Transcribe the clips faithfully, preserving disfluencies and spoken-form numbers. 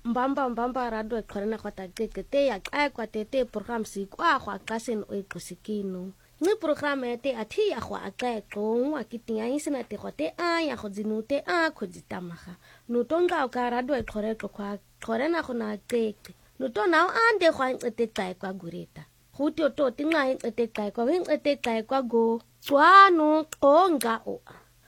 mbamba mbamba radio khona khota tete ya xa kwa tete program sikwa khwa qasen o iqosikino ni program ete athi ya khwa aqeqo wa kitinya isina te khote a ya khodzinute a khodzitamaga no tonga ka radio khore khwa khore na khona tete no tona ande khwa ncete xa kwa gureta khuti to tinga ncete xa kwa ncete xa kwa go tswano qonga o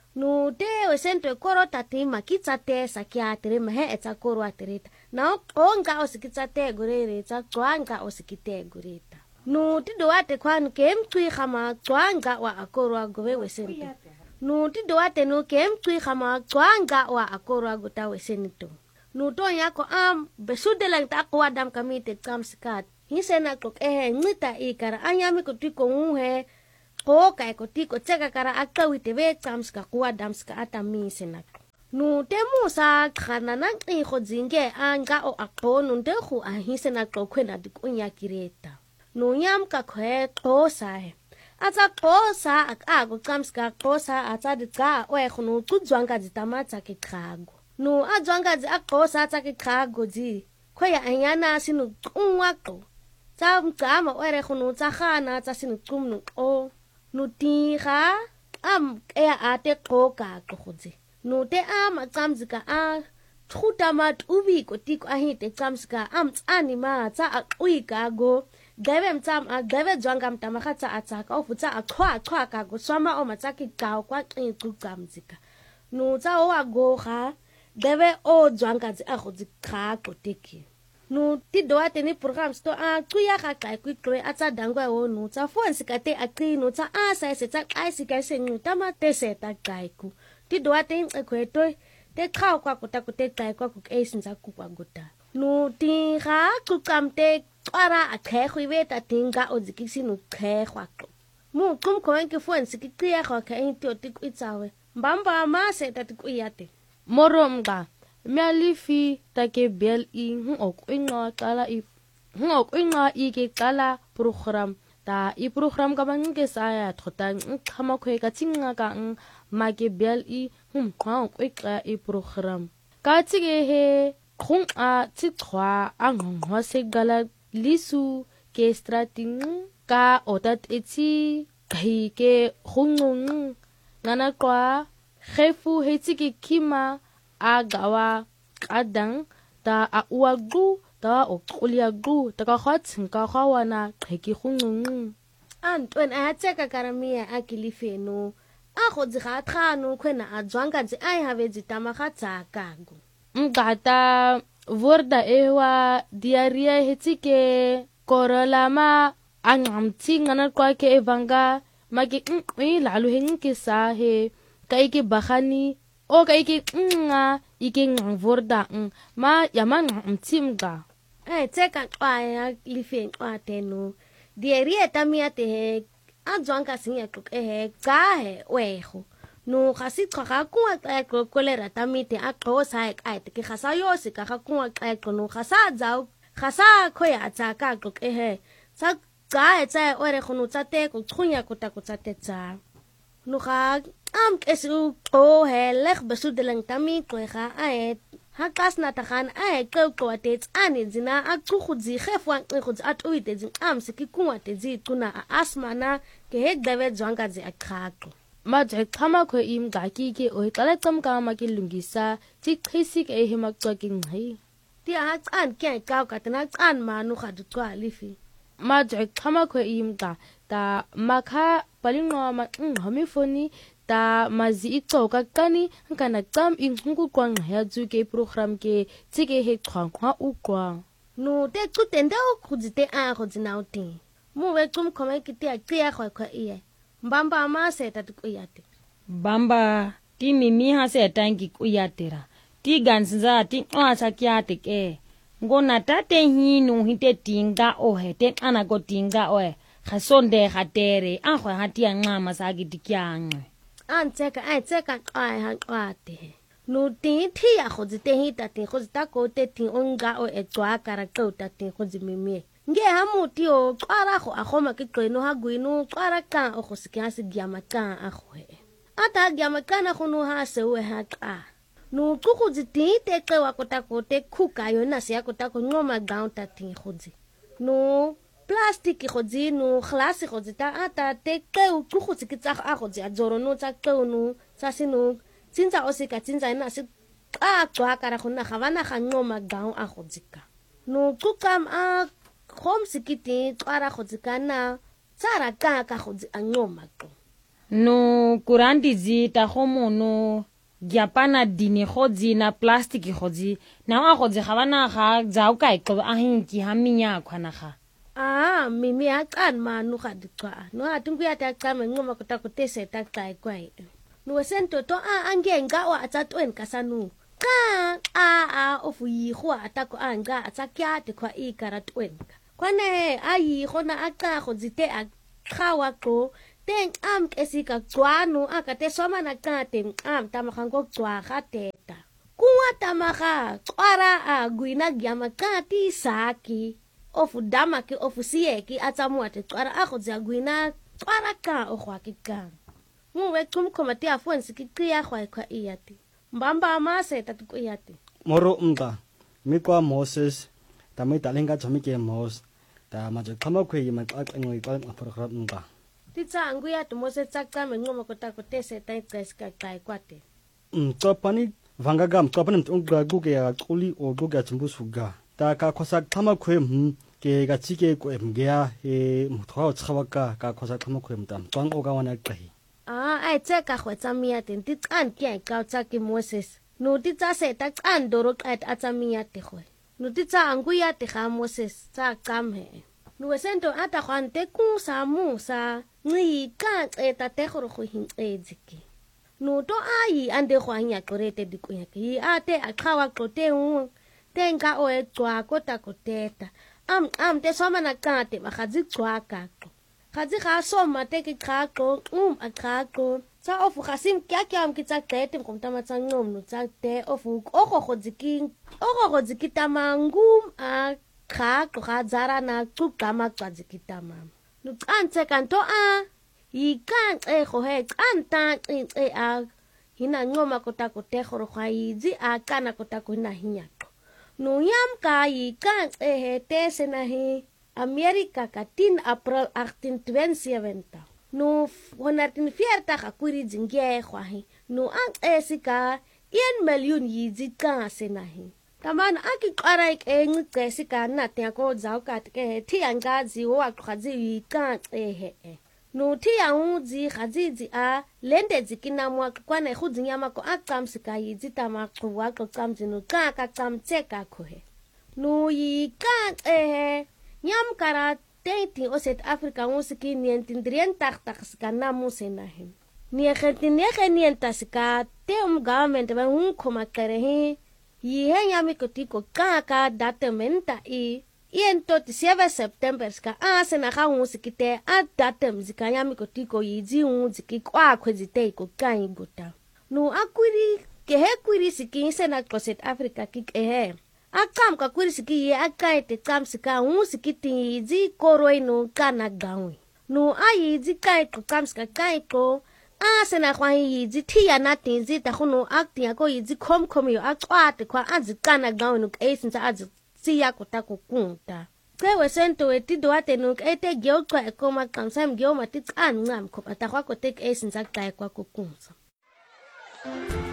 no te o sento korota te makitsa te sakya tere mahe etsa korwa tereta na onga o sikitsa te gurere tsa tswanga o sikite gureta no ti doate kwan kem tui khama tswanga wa akorwa gowe wesento no ti doate no kem tui khama tswanga wa akorwa gota wesento no to yako am besudela ta kwa dam kamite tsamskat hisena tok eh ngita ikara anyami ko tiko uhe ko kai ko tiko tseka kara akawite ve tsamska kwa damska atamisena no temu sa khana na i khodzinge anga o aqono ndekhu ahisena qokhwena dikunya kireta no nyam ka khwe qosa he atsa qosa akago tsamska qosa atsa dika o ekhunu tsudzwanga dzitamatsa ke khago no adzwanga dzi aqosa atsa ke khago dzi khoya anyana sinu unwa qo tsa mtsama o ekhunu tsa khana tsa sinu tsumnu o no tira am ya ate qoka qhodze no te am tsamzika a thuta mat ubi ko tiko ahite tsamzika am tsani ma tsa aqwika go gave mtsam a gave zwanga mtamakhatsa atsaka ofutsa aqhwa qhwa ka go swama o matsaki qaw kwa qiqu tsamzika no tsa o agoga gave o zwanga tsi agodzi qhaqo teki no ti doate ni programs to a tsuya ga xa kwikwe atsa dangwa ho no tsa phone sikate aqino tsa asa setsa qaisi ka senquta mateseta qaiku ti doate inqekweto te qhaw kwa kuta kute xa kwa ku esinza ku kwa guta no ti ga xuqamte qara aqhego ibeta tinga odzikisi no qhegwa mu qum khoenke phone sikiqiya ga ka into ti kwitsawe mbamba ma seta ti kuyate moromqa Mialifi take bel i okwinqa qala i okwinqa i ke qala program ta i program ka banke saya thota nqhama khwe ka tsinga ka ma ke bel i humqa okwiqa i program ka tsige he khung a tsixwa angqwa se gala lisu ke strating ka otat etsi kai ke khungung ngana kwa khefu he tsike kima agawa kadang ta auagu ta okuliagu ta ka khatsin ka khawana qheki khungungu antwen a tseka karamia akilifeno a khodzi ga thano khwena a zwanga dzi ai have dzi tamakhatsa kago mgata vorda ewa diaria hetike korolama angamtsi ngana kwake evanga maki nqwi lalu henke sa he kaike bahani o ka ike nga ike ngvorda ma yaman mtsimga eh tseka kwaya lifen kwateno dierie tamia te adzwanga sinya tuk eh ka he weho no khasi tsoga kwa ka kolera tamite aqosa ka te khasa yosi ka kwa ka no khasa dzau khasa khoya tsaka tuk eh sa ka etsa ore khunu tsate ku tsunya kuta kutsate tsa no ga am kesu o helek besudelang tami kwega ae hakas na tagan ae qoqotet ani zina aqukhudzi khefwa nqikudzi atuite zin am sikikunwate zicuna asmana ke hegdave zwanga zi aqhaqo madze qhama kho imgaki ke o qala qamka ma ke lungisa tiqhisi ke ehima qwaki nghi ti a qan ke ka ka tana qan manu khadu qwa lifi madze qhama kho imga ta makha palingwa ma nghamifoni ta mazi icoka kani nkana qam inqungu kwang ya zuke program ke tsike he qhwa uqwa no te qutende o khudzite a khodzina uti mu we qum khome kiti a qiya khwa khwa iye mbamba ma seta tikuyate bamba ti mimi ha seta ngi kuyatera ti ganza ti nqasa kyate ke ngona tate hinu hite tinga o hete ana ko tinga o khasonde khatere a khwa hati ya nqama sa gidikyangwe antseka ai tseka ai han kwate no ti thi ya khodzite hita ti khodzita ko te ti onga o etswa kara qota ti khodzimimi nge ha muti o qara go a goma ke qeno ha gwino qara ka o go se ka se diama ka a go he ata diama kana go no ha se we ha ka no kukuzi tite kewa kota kote kuka yona siya kota ko ngoma ground ta ting khudzi no plastic khudzi no glass khudzi ta ata te kew kukuzi kitsa a khudzi adzoro no tsa kew no tsa sino tsinza osika tsinza ina si a tswa kara khona khavana ga ngoma ground a khudzi ka no kukam a khom sikiti tsara khudzi kana tsara ka ka khudzi a ngoma ko no kurandizi ta khomo no Japana dini khodzi na plastic khodzi na wa khodzi khabana ga za ka iko a hinki ha minya khwana ga ah mimi a kan manu ga ditswa no a tungu ya ta tsama ngoma kota kutese ta tsai kwai no sento to a angenga wa tsa twen kasanu ka a a ofu yi khwa atako anga atsakya te kwa ikara twen kwane ayi khona aka khodzi te a khawa ko Teng am kesika tswano akate soma na kate am tamakango tswa gateta kuwa tamaka tswara a guina gyama kati saki ofu damaki ofu sieki atsamuate tswara a khotsa guina tswara ka ogwaki ka muwe tsumkhomati afonsi kiqiya khwa khwa iyati mbamba amase tatuko iyati moro mba mikwa Moses tamita lenga tsamike Moses ta majo khama khwe maxa ngoi pa program mba Titsa nguya tumose tsaka mengoma kota kotese taitseska kai kwate. Mtsapani vangagam tsapani mtunga guge ya kuli o guga tsumbusuga. Ta ka khosa thama khwe m ke ga chike ko emgea e mthwa tsawaka ka khosa thama khwe mtam. Tsang o ga wana kai. Ah ai tseka khwetsa mia ten titsan ke ka tsaki Moses. No titsa se ta tsan doro qat atsamia te khwe. No titsa nguya te ga Moses tsa qamhe. No sento ata khwante ku sa musa. Ngi ka eta te khoro go hintseki no to ai ande go anya qorete dikunya ke ate aqhawa qote hu tenga o etswa kota koteta am am te soma na kate ba gazi tswa ka gazi ga soma te ke qaqo um aqaqo sa ofu gasim kya kya am kitsa qete mkomta matsangom no tsa te ofu o go go dziking o go go dzikita mangum a qaqo ga zara na tsuqa matsadzikita mama no tsanse kanto a yikan e go he tsanta e a hina ngoma kota kote go go izi a kana kota ko na hinya no yam ka yikan e he te sena he America ka tin April eighteen twenty-seven no honatin fierta ga kuri dzinge go he no ang e sika one million yizi ka sena he Taman aki qara ke ngqesi ka na te ko zao ka ke thi anga zi wa qhazi ka he no thi yang zi khazi zi a lende zikina mwa kwana khu zinyama ko aqamsika yizi tama qwa ko qamzi no ka ka qamtse ka ko he no yi ka he nyam kara te ti o South Africa musiki nientin drien tak tak ska na musena he ni khetin ne khenienta ska te um government ba hun khoma kare he Yi henyami kotiko kaka datementa i iento tisieve September ska asena ga musikite a datem zikanyami kotiko yizi unziki kwa kwezite ko kai gota no akwiri ke he kwiri siki sena ko South Africa kik ehe akam ka kwiri siki ye akaite kam sika musikiti yizi koroi no kana gawi no ayizi kai ko kam ska kai ko a sena kwa yizi tia na tinzi ta khono akti ya ko yizi khom khom yo aqwate kwa azikana gawo no esinza azi siya kota ko kunta kwewe sento etido ate no ete gyo kwa ko makamsam gyo matitsan ngam ko ata kwa ko tek esinza kai kwa ko kunza